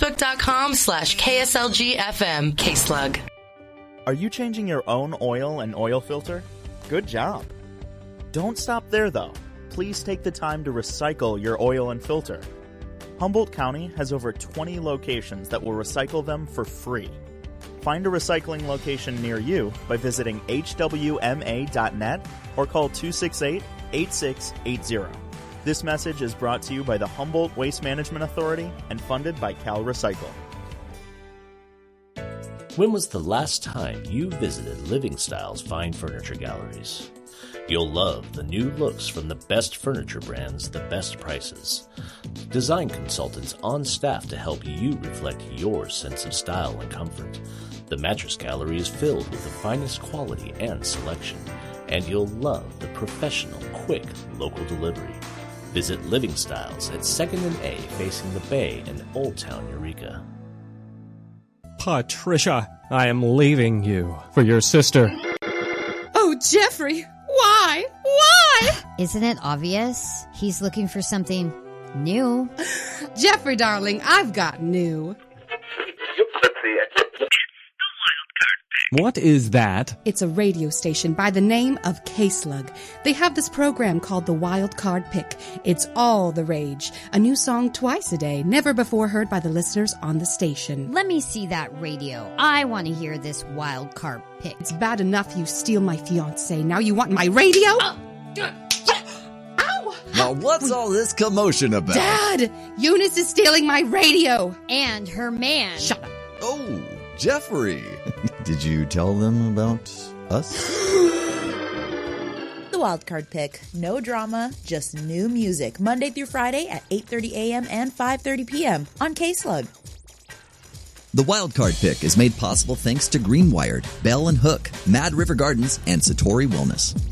Facebook.com/KSLGFM K-Slug. Are you changing your own oil and oil filter? Good job. Don't stop there, though. Please take the time to recycle your oil and filter. Humboldt County has over 20 locations that will recycle them for free. Find a recycling location near you by visiting hwma.net or call 268-8680. This message is brought to you by the Humboldt Waste Management Authority and funded by Cal Recycle. When was the last time you visited Living Styles Fine Furniture Galleries? You'll love the new looks from the best furniture brands, the best prices. Design consultants on staff to help you reflect your sense of style and comfort. The Mattress Gallery is filled with the finest quality and selection, and you'll love the professional, quick, local delivery. Visit Living Styles at 2nd and A facing the Bay in Old Town, Eureka. Patricia, I am leaving you for your sister. Oh, Jeffrey, why? Why? Isn't it obvious? He's looking for something new. Jeffrey, darling, I've got new. What is that? It's a radio station by the name of K-Slug. They have this program called the Wild Card Pick. It's all the rage. A new song twice a day, never before heard by the listeners on the station. Let me see that radio. I want to hear this wild card pick. It's bad enough you steal my fiancé. Now you want my radio? Ow! Now what's all this commotion about? Dad! Eunice is stealing my radio! And her man. Shut up. Oh, Jeffrey. Did you tell them about us? The Wildcard Pick. No drama, just new music. Monday through Friday at 8:30 a.m. and 5:30 p.m. on K-Slug. The Wildcard Pick is made possible thanks to Greenwired, Bell & Hook, Mad River Gardens, and Satori Wellness.